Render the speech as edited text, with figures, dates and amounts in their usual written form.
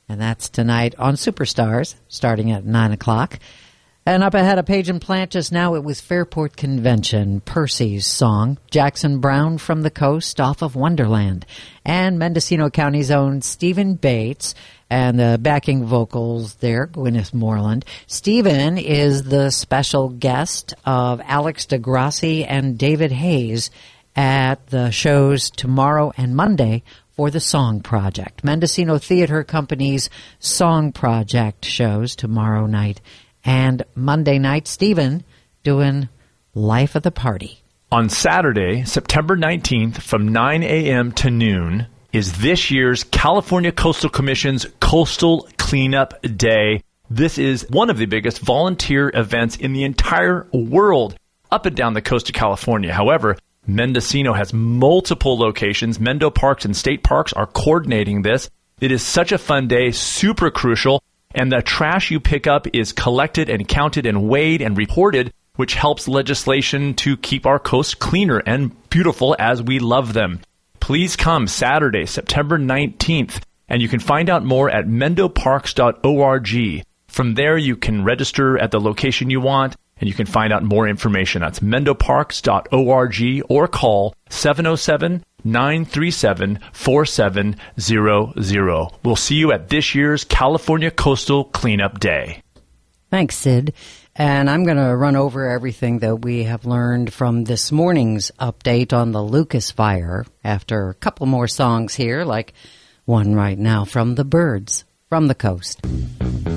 And that's tonight on Superstars, starting at 9 o'clock. And up ahead of Page and Plant just now, it was Fairport Convention, Percy's song, Jackson Browne from the Coast off of Wonderland, and Mendocino County's own Stephen Bates, and the backing vocals there, Gwyneth Moreland. Stephen is the special guest of Alex DeGrassi and David Hayes at the shows tomorrow and Monday for the Song Project. Mendocino Theater Company's Song Project shows tomorrow night and Monday night. Stephen doing Life of the Party. On Saturday, September 19th from 9 a.m. to noon is this year's California Coastal Commission's Coastal Cleanup Day. This is one of the biggest volunteer events in the entire world up and down the coast of California. However, Mendocino has multiple locations. Mendo Parks and State Parks are coordinating this. It is such a fun day, super crucial. And the trash you pick up is collected and counted and weighed and reported, which helps legislation to keep our coasts cleaner and beautiful as we love them. Please come Saturday, September 19th, and you can find out more at mendoparks.org. From there, you can register at the location you want, and you can find out more information. That's mendoparks.org or call 707-937-4700. We'll see you at this year's California Coastal Cleanup Day. Thanks, Sid. And I'm going to run over everything that we have learned from this morning's update on the Lucas Fire after a couple more songs here, like one right now from the Byrds from the Coast.